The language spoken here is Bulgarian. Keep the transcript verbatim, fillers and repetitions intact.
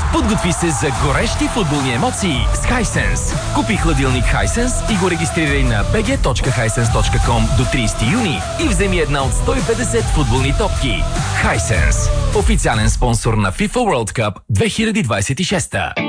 Подготви се за горещи футболни емоции с Hisense. Купи хладилник Hisense и го регистрирай на би джи точка хайсенс точка ком до тридесети юни и вземи една от сто и петдесет футболни топки. Hisense. Официален спонсор на FIFA World Cup две хиляди двадесет и шеста.